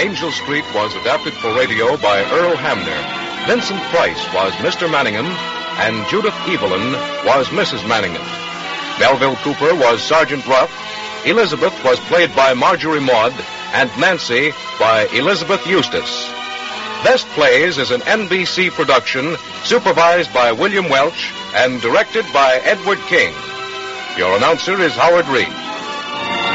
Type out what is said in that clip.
Angel Street was adapted for radio by Earl Hamner. Vincent Price was Mr. Manningham, and Judith Evelyn was Mrs. Manningham. Melville Cooper was Sergeant Ruff. Elizabeth was played by Marjorie Maud, and Nancy by Elizabeth Eustace. Best Plays is an NBC production supervised by William Welch and directed by Edward King. Your announcer is Howard Reed.